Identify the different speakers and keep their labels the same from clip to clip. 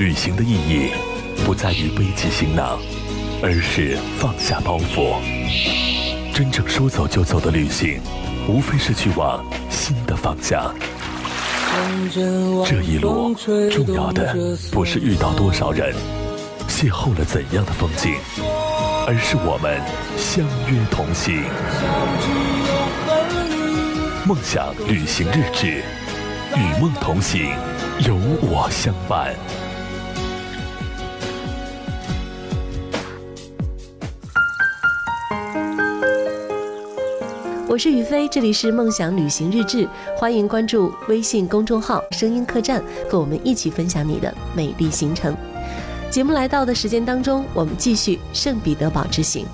Speaker 1: 旅行的意义不在于背起行囊，而是放下包袱。真正说走就走的旅行，无非是去往新的方向。这一路重要的不是遇到多少人，邂逅了怎样的风景，而是我们相约同行。梦想旅行日志，与梦同行，有我相伴。
Speaker 2: 我是雨飞，这里是梦想旅行日志，欢迎关注微信公众号声音客栈，和我们一起分享你的美丽行程。节目来到的时间当中，我们继续圣彼得堡之行。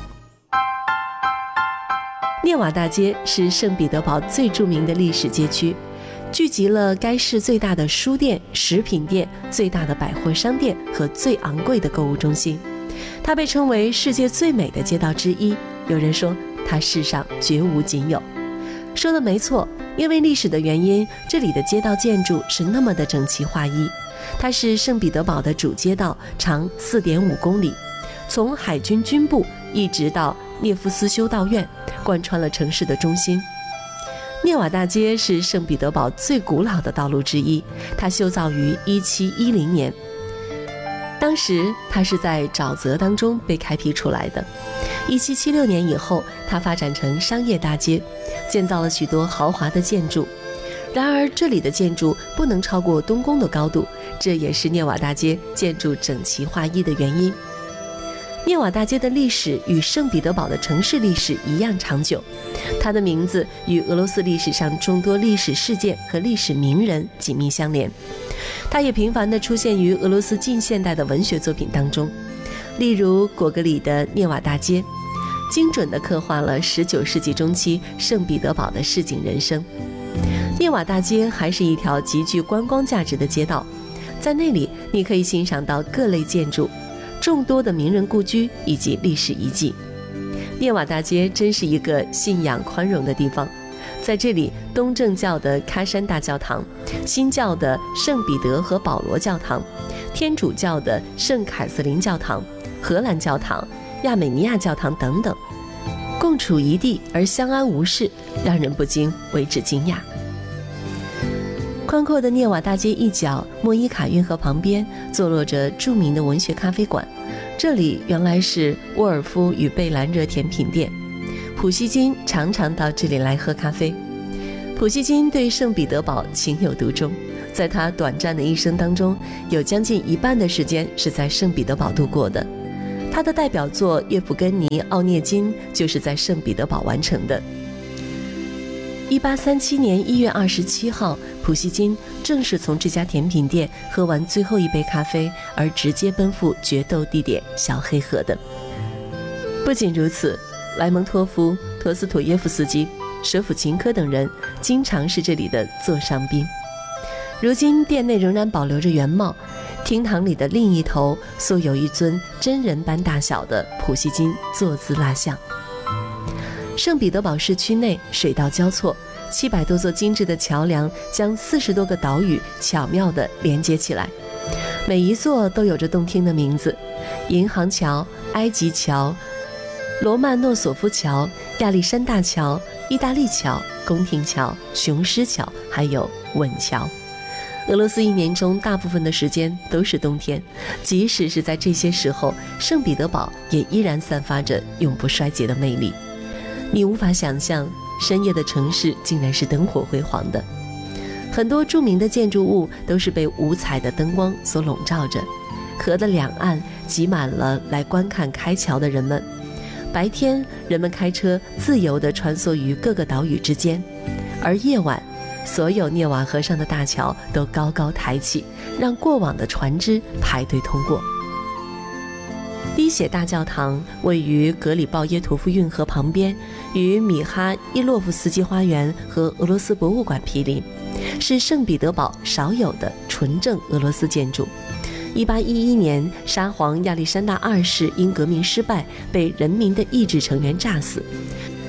Speaker 2: 涅瓦大街是圣彼得堡最著名的历史街区，聚集了该市最大的书店、食品店、最大的百货商店和最昂贵的购物中心。它被称为世界最美的街道之一，有人说它世上绝无仅有。说的没错，因为历史的原因，这里的街道建筑是那么的整齐划一。它是圣彼得堡的主街道，长 4.5 公里，从海军军部一直到涅夫斯修道院，贯穿了城市的中心。涅瓦大街是圣彼得堡最古老的道路之一，它修造于1710年，当时它是在沼泽当中被开辟出来的。1776年以后，它发展成商业大街，建造了许多豪华的建筑。然而这里的建筑不能超过东宫的高度，这也是涅瓦大街建筑整齐划一的原因。涅瓦大街的历史与圣彼得堡的城市历史一样长久，它的名字与俄罗斯历史上众多历史事件和历史名人紧密相连。它也频繁地出现于俄罗斯近现代的文学作品当中，例如果戈里的《涅瓦大街》，精准地刻画了19世纪中期圣彼得堡的市井人生。涅瓦大街还是一条极具观光价值的街道，在那里你可以欣赏到各类建筑、众多的名人故居以及历史遗迹。涅瓦大街真是一个信仰宽容的地方，在这里，东正教的喀山大教堂、新教的圣彼得和保罗教堂、天主教的圣凯瑟琳教堂、荷兰教堂、亚美尼亚教堂等等，共处一地而相安无事，让人不禁为之惊讶。宽阔的涅瓦大街一角，莫伊卡运河旁边坐落着著名的文学咖啡馆，这里原来是沃尔夫与贝兰热甜品店。普希金常常到这里来喝咖啡。普希金对圣彼得堡情有独钟，在他短暂的一生当中，有将近一半的时间是在圣彼得堡度过的。他的代表作《叶甫根尼·奥涅金》就是在圣彼得堡完成的。1837年1月27号，普希金正是从这家甜品店喝完最后一杯咖啡，而直接奔赴决斗地点小黑河的。不仅如此，莱蒙托夫、陀思妥耶夫斯基、舍甫琴科等人经常是这里的座上宾。如今店内仍然保留着原貌，厅堂里的另一头塑有一尊真人般大小的普希金坐姿蜡像。圣彼得堡市区内水道交错，700多座精致的桥梁将40多个岛屿巧妙地连接起来，每一座都有着动听的名字：银行桥、埃及桥、罗曼诺索夫桥、亚历山大桥、意大利桥、宫廷桥、雄狮桥，还有吻桥。俄罗斯一年中大部分的时间都是冬天，即使是在这些时候，圣彼得堡也依然散发着永不衰竭的魅力。你无法想象，深夜的城市竟然是灯火辉煌的。很多著名的建筑物都是被五彩的灯光所笼罩着。河的两岸挤满了来观看开桥的人们。白天，人们开车自由地穿梭于各个岛屿之间，而夜晚，所有涅瓦河上的大桥都高高抬起，让过往的船只排队通过。滴血大教堂位于格里鲍耶陀夫运河旁边，与米哈伊洛夫斯基花园和俄罗斯博物馆毗邻，是圣彼得堡少有的纯正俄罗斯建筑。1811年，沙皇亚历山大二世因革命失败，被人民的意志成员炸死。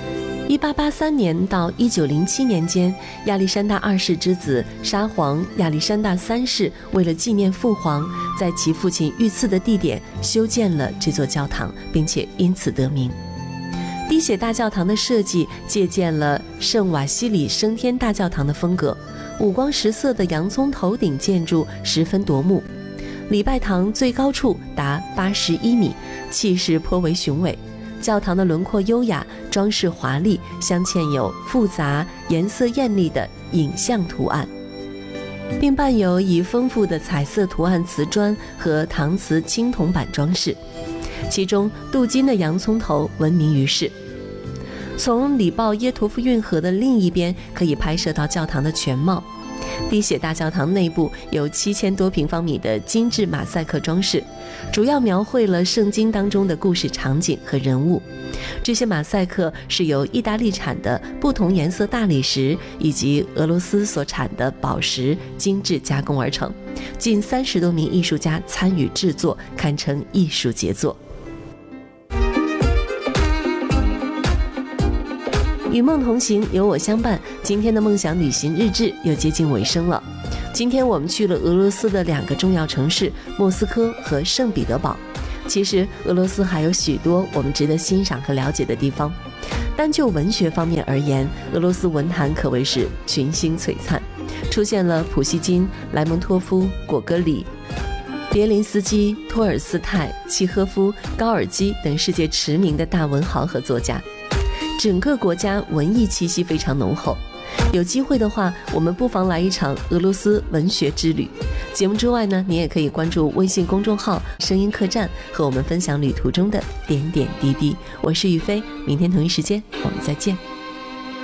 Speaker 2: 1883年到1907年间，亚历山大2世之子沙皇亚历山大3世为了纪念父皇，在其父亲遇刺的地点修建了这座教堂，并且因此得名。滴血大教堂的设计借鉴了圣瓦西里升天大教堂的风格，五光十色的洋葱头顶建筑十分夺目。礼拜堂最高处达81米，气势颇为雄伟。教堂的轮廓优雅，装饰华丽，镶嵌有复杂、颜色艳丽的影像图案，并伴有以丰富的彩色图案瓷砖和搪瓷青铜板装饰。其中镀金的洋葱头闻名于世。从里鲍耶陀夫运河的另一边可以拍摄到教堂的全貌。滴血大教堂内部有7000多平方米的精致马赛克装饰，主要描绘了圣经当中的故事场景和人物。这些马赛克是由意大利产的不同颜色大理石以及俄罗斯所产的宝石精致加工而成，近30多名艺术家参与制作，堪称艺术杰作。与梦同行，有我相伴。今天的梦想旅行日志又接近尾声了。今天我们去了俄罗斯的2个重要城市莫斯科和圣彼得堡。其实俄罗斯还有许多我们值得欣赏和了解的地方。单就文学方面而言，俄罗斯文坛可谓是群星璀璨，出现了普希金、莱蒙托夫、果戈里、别林斯基、托尔斯泰、契诃夫、高尔基等世界驰名的大文豪和作家。整个国家文艺气息非常浓厚，有机会的话，我们不妨来一场俄罗斯文学之旅。节目之外呢，你也可以关注微信公众号声音客栈，和我们分享旅途中的点点滴滴。我是雨飞，明天同一时间我们再见。